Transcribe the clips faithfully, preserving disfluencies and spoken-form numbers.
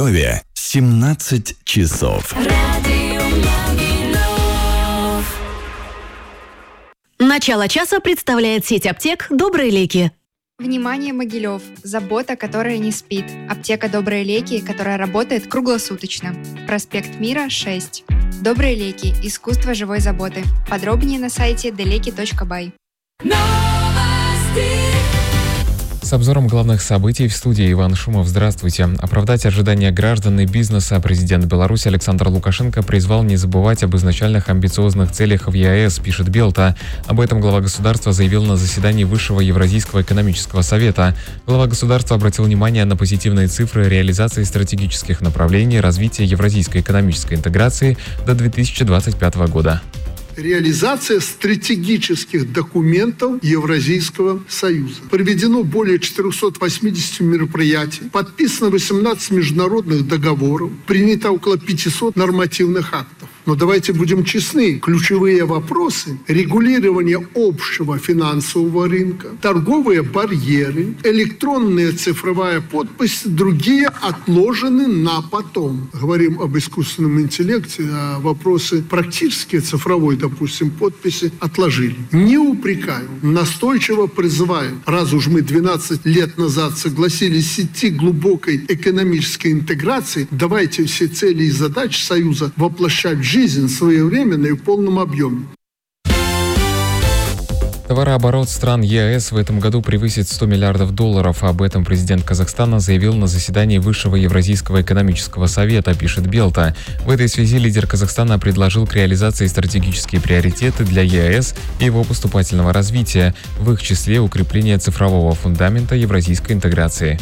Могилеве семнадцать часов. Начало часа представляет сеть аптек «Добрые леки». Внимание, Могилев! Забота, которая не спит. Аптека «Добрые леки», которая работает круглосуточно. Проспект Мира, шесть. «Добрые леки. Искусство живой заботы». Подробнее на сайте делеки точка бай. С обзором главных событий в студии Иван Шумов. Здравствуйте. Оправдать ожидания граждан и бизнеса президент Беларуси Александр Лукашенко призвал не забывать об изначальных амбициозных целях в ЕАЭС, пишет Белта. Об этом глава государства заявил на заседании Высшего Евразийского экономического совета. Глава государства обратил внимание на позитивные цифры реализации стратегических направлений развития евразийской экономической интеграции до две тысячи двадцать пятого года. Реализация стратегических документов Евразийского союза. Проведено более четырехсот восьмидесяти мероприятий, подписано восемнадцать международных договоров, принято около пятисот нормативных актов. Но давайте будем честны, ключевые вопросы – регулирование общего финансового рынка, торговые барьеры, электронная цифровая подпись, другие отложены на потом. Говорим об искусственном интеллекте, а вопросы практические цифровой, допустим, подписи отложили. Не упрекаю, настойчиво призываю, раз уж мы двенадцать лет назад согласились идти глубокой экономической интеграции, давайте все цели и задачи Союза воплощать в жизнь своевременно и в полном объеме. Товарооборот стран ЕАЭС в этом году превысит сто миллиардов долларов. Об этом президент Казахстана заявил на заседании Высшего Евразийского экономического совета, пишет Белта. В этой связи лидер Казахстана предложил к реализации стратегические приоритеты для ЕАЭС и его поступательного развития, в их числе укрепление цифрового фундамента евразийской интеграции.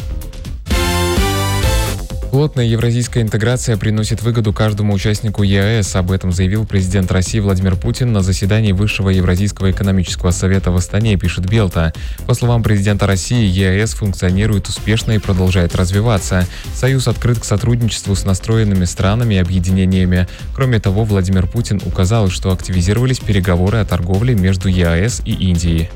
Плотная евразийская интеграция приносит выгоду каждому участнику ЕАЭС. Об этом заявил президент России Владимир Путин на заседании Высшего Евразийского экономического совета в Астане, пишет Белта. По словам президента России, ЕАЭС функционирует успешно и продолжает развиваться. Союз открыт к сотрудничеству с настроенными странами и объединениями. Кроме того, Владимир Путин указал, что активизировались переговоры о торговле между ЕАЭС и Индией.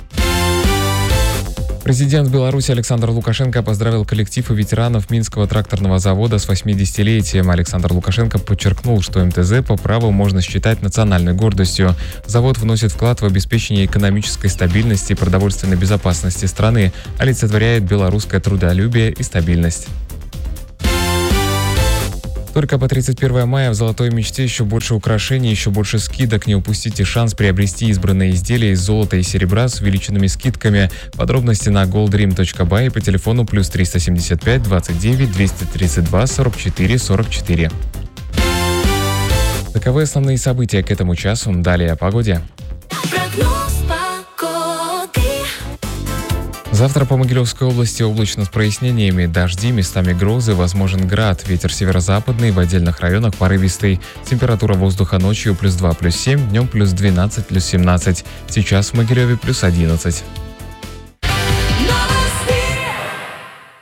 Президент Беларуси Александр Лукашенко поздравил коллектив и ветеранов Минского тракторного завода с восьмидесятилетием. Александр Лукашенко подчеркнул, что МТЗ по праву можно считать национальной гордостью. Завод вносит вклад в обеспечение экономической стабильности и продовольственной безопасности страны, олицетворяет белорусское трудолюбие и стабильность. Только по тридцать первое мая в «Золотой мечте» еще больше украшений, еще больше скидок. Не упустите шанс приобрести избранные изделия из золота и серебра с увеличенными скидками. Подробности на голдрим точка бай и по телефону плюс триста семьдесят пять двадцать девять двести тридцать два сорок четыре сорок четыре. Таковы основные события к этому часу. Далее о погоде. Завтра по Могилевской области облачно с прояснениями, дожди, местами грозы, возможен град, ветер северо-западный, в отдельных районах порывистый. Температура воздуха ночью плюс два, плюс семь, днем плюс двенадцать, плюс семнадцать. Сейчас в Могилеве плюс одиннадцать.